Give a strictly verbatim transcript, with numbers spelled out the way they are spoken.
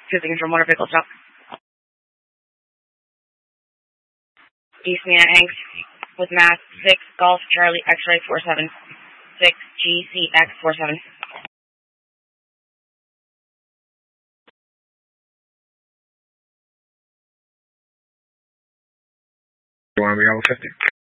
Choosing from motor vehicle stop. East Mina Hanks with mass six Golf Charlie X-ray four seven six G C X four seven. You want to be on fifty?